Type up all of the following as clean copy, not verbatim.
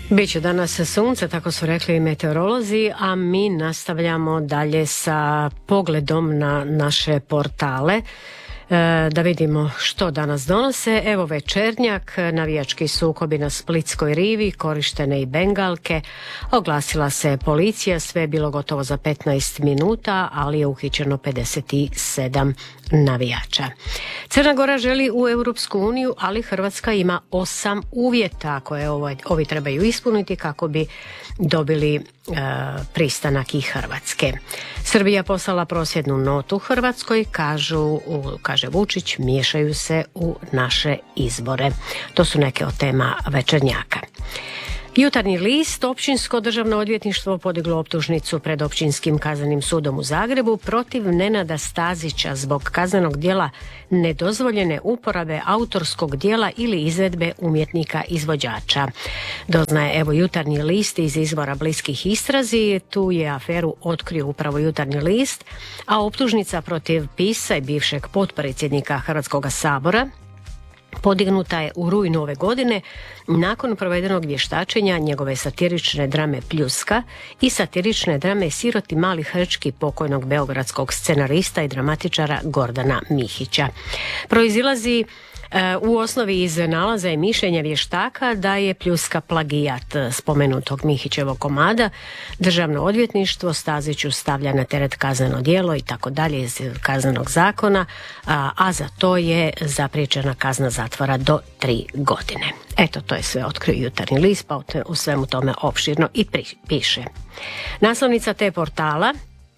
Biće danas sunce, tako su rekli meteorolozi, a mi nastavljamo dalje sa pogledom na naše portale. Da vidimo što danas donose. Evo Večernjak, navijački sukobi na Splitskoj rivi, korištene i bengalke. Oglasila se policija, sve je bilo gotovo za 15 minuta, ali je uhićeno 57 navijača. Crna Gora želi u Europsku uniju, ali Hrvatska ima 8 uvjeta koje ovi trebaju ispuniti kako bi dobili pristanak i Hrvatske. Srbija poslala prosvjednu notu Hrvatskoj, kaže Vučić, miješaju se u naše izbore. To su neke od tema Večernjaka. Jutarnji list, Općinsko državno odvjetništvo podiglo optužnicu pred Općinskim kaznenim sudom u Zagrebu protiv Nenada Stazića zbog kaznenog djela nedozvoljene uporabe autorskog djela ili izvedbe umjetnika izvođača. Doznaje evo Jutarnji list iz izvora bliskih istrazi, tu je aferu otkrio upravo Jutarnji list, a optužnica protiv pisca i bivšeg potpredsjednika Hrvatskoga sabora podignuta je u rujnu ove godine nakon provedenog vještačenja njegove satirične drame Pljuska i satirične drame Siroti mali hrčki pokojnog beogradskog scenarista i dramatičara Gordana Mihića. Proizilazi u osnovi iz nalaza i mišljenja vještaka da je Pljuska plagijat spomenutog Mihićevog komada. Državno odvjetništvo Staziću stavlja na teret kazneno djelo i tako dalje iz kaznenog zakona, a za to je zapriječena kazna zatvora do 3 godine. Eto, to je sve otkrio Jutarnji list, pa u svemu tome opširno i piše. Naslovnica te portala,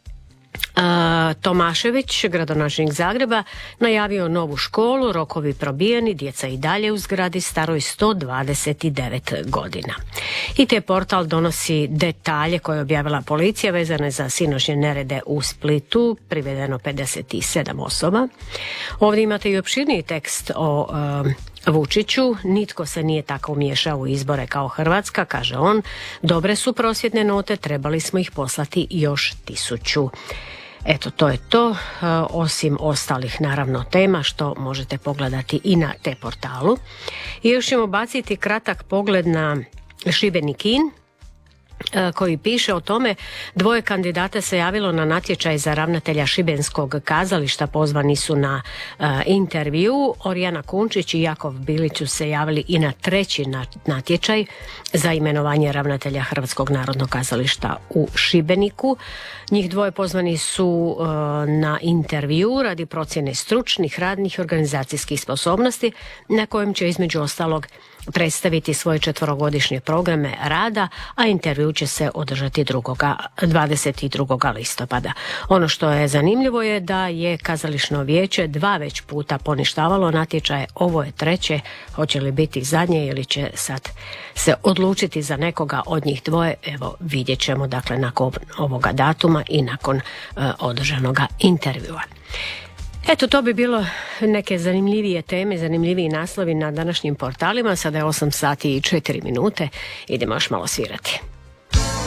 Tomašević, gradonačelnik Zagreba, najavio novu školu, rokovi probijeni, djeca i dalje u zgradi staroj 129 godina. I te portal donosi detalje koje je objavila policija vezane za sinoćnje nerede u Splitu, privedeno 57 osoba. Ovdje imate i opširniji tekst o Vučiću, nitko se nije tako umiješao u izbore kao Hrvatska, kaže on, dobre su prosvjedne note, trebali smo ih poslati još 1000. Eto, to je to, osim ostalih naravno tema što možete pogledati i na te portalu. I još ćemo baciti kratak pogled na Šibenik-In, koji piše o tome, 2 kandidata se javilo na natječaj za ravnatelja Šibenskog kazališta, pozvani su na intervju. Orijana Kunčić i Jakov Bilić su se javili i na 3. natječaj za imenovanje ravnatelja Hrvatskog narodnog kazališta u Šibeniku. Njih 2 pozvani su na intervju radi procjene stručnih, radnih i organizacijskih sposobnosti, na kojem će između ostalog predstaviti svoje 4-godišnje programe rada, a intervju će se održati 22. listopada. Ono što je zanimljivo je da je kazališno vijeće 2 već puta poništavalo natječaje, ovo je 3. Hoće li biti zadnje ili će sad se odlučiti za nekoga od njih 2, evo vidjet ćemo dakle nakon ovoga datuma i nakon održanoga intervjua. Eto, to bi bilo neke zanimljivije teme, zanimljiviji naslovi na današnjim portalima. Sada je 8 sati i 4 minute. Idemo još malo svirati.